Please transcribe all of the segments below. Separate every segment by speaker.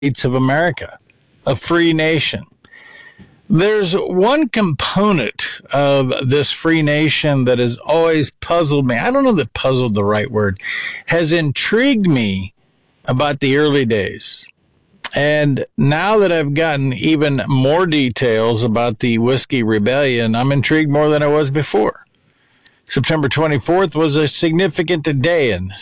Speaker 1: States of America, a free nation. There's one component of this free nation that has always puzzled me. I don't know that puzzled the right word, has intrigued me about the early days. And now that I've gotten even more details about the Whiskey Rebellion, I'm intrigued more than I was before. September 24th was a significant day in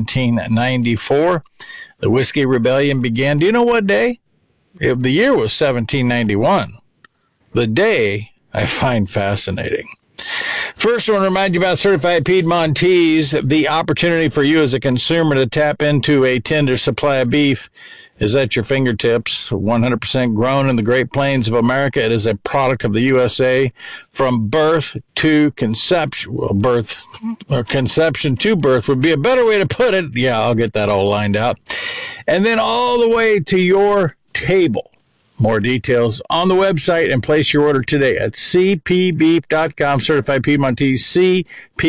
Speaker 1: 1794. The Whiskey Rebellion began. Do you know what day? The year was 1791. The day I find fascinating. First, I want to remind you about Certified Piedmontese. The opportunity for you as a consumer to tap into a tender supply of beef is at your fingertips. 100% grown in the Great Plains of America. It is a product of the USA from birth to conception. Well, birth or conception to birth would be a better way to put it. Yeah, I'll get that all lined out. And then all the way to your table. More details on the website and place your order today at cpbeef.com, Certified Piedmontese,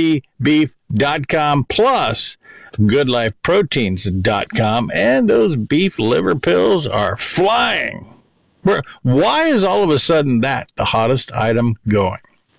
Speaker 1: cpbeef.com, plus goodlifeproteins.com, and those beef liver pills are flying. Why is all of a sudden that the hottest item going?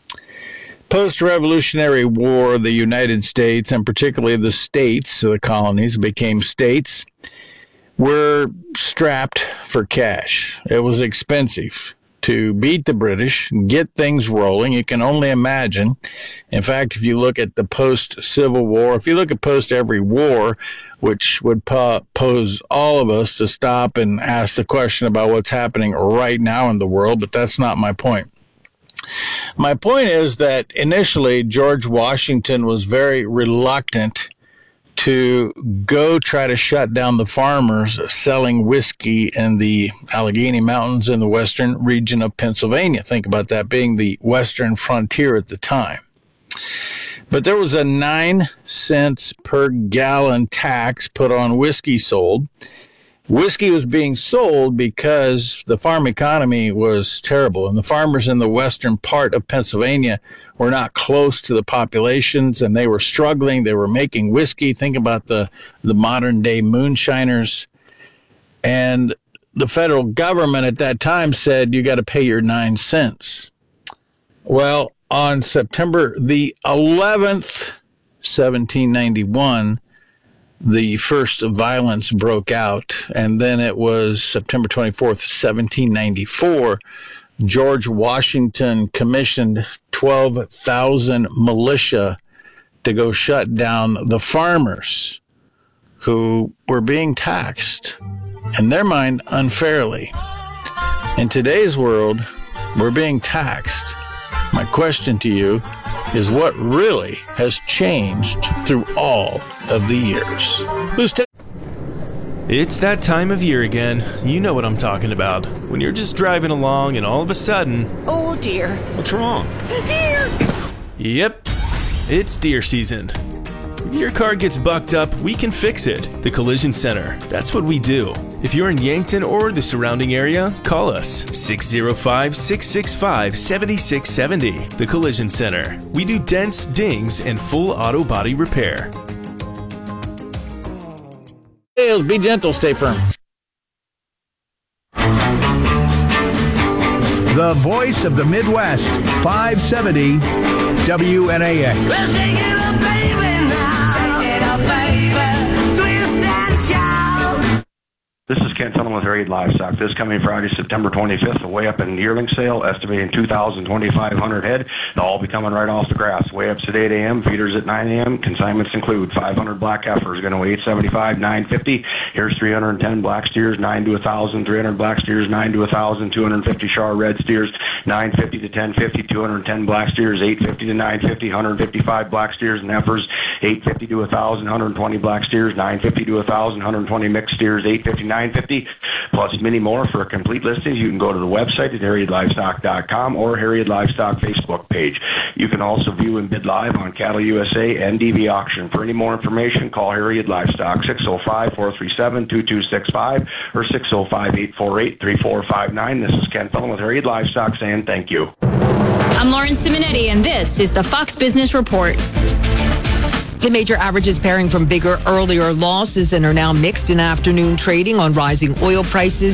Speaker 1: Post-Revolutionary War, the United States, and particularly the states, the colonies became states, were strapped for cash. It was expensive to beat the British, get things rolling. You can only imagine. In fact, if you look at the post-Civil War, if you look at post-every war, which would pose all of us to stop and ask the question about what's happening right now in the world, but that's not my point. My point is that initially George Washington was very reluctant to go try to shut down the farmers selling whiskey in the Allegheny Mountains in the western region of Pennsylvania. Think about that being the western frontier at the time. But there was a 9 cents per gallon tax put on whiskey sold. Whiskey was being sold because the farm economy was terrible, and the farmers in the western part of Pennsylvania were not close to the populations, and they were struggling. They were making whiskey. Think about the modern-day moonshiners. And the federal government at that time said, you got to pay your 9 cents. Well, on September the 11th, 1791, the first violence broke out, and then it was September 24th, 1794. George Washington commissioned 12,000 militia to go shut down the farmers who were being taxed, in their mind, unfairly. In today's world, we're being taxed. My question to you is, what really has changed through all of the years?
Speaker 2: It's that time of year again. You know what I'm talking about. When you're just driving along and all of a sudden...
Speaker 3: Oh dear.
Speaker 4: What's wrong?
Speaker 3: Deer!
Speaker 2: Yep, it's deer season. If your car gets bucked up, we can fix it. The Collision Center. That's what we do. If you're in Yankton or the surrounding area, call us 605-665-7670. The Collision Center. We do dents, dings, and full auto body repair.
Speaker 1: Be gentle, stay firm.
Speaker 5: The voice of the Midwest, 570 WNAX.
Speaker 6: Well, shake it up, baby, now. Shake it up, baby. Twist and shout.
Speaker 7: This is Ken Tunnel with Harriet Livestock. This coming Friday, September 25th, a way up in yearling sale, estimating 2,500 head. They'll all be coming right off the grass. Way ups at 8 a.m., feeders at 9 a.m. Consignments include 500 black heifers, going to weigh 875, 950. Here's 310 black steers, 9 to 1,000. 300 black steers, 9 to 1,000. 250 Char red steers, 950 to 1050. 210 black steers, 850 to 950. 155 black steers and heifers, 850 to 1,000. 120 black steers, 950 to 1,000. 120 mixed steers, 850 $9.50, plus many more. For a complete listing, you can go to the website at harrietlivestock.com or Harriet Livestock Facebook page. You can also view and bid live on Cattle USA and DV Auction. For any more information, call Harriet Livestock, 605-437-2265 or 605-848-3459. This is Ken Fellon with Harriet Livestock saying thank you.
Speaker 3: I'm Lauren Simonetti, and this is the Fox Business Report. The major averages pairing from bigger, earlier losses and are now mixed in afternoon trading on rising oil prices.